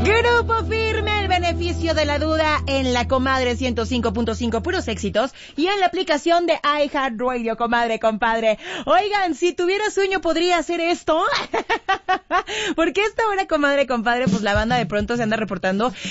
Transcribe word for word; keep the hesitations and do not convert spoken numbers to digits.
Grupo Firme, el beneficio de la duda en la Comadre ciento cinco punto cinco, puros éxitos, y en la aplicación de iHeartRadio, comadre, compadre. Oigan, si tuviera sueño, ¿podría hacer esto? Porque esta hora, comadre, compadre, pues la banda de pronto se anda reportando